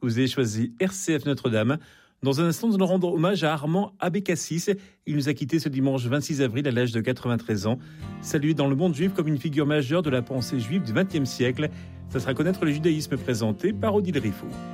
Vous avez choisi RCF Notre-Dame. Dans un instant, nous allons rendre hommage à Armand Abécassis. Il nous a quittés ce dimanche 26 avril à l'âge de 93 ans. Salué dans le monde juif comme une figure majeure de la pensée juive du XXe siècle. Ça sera connaître le judaïsme présenté par Odile Riffaut.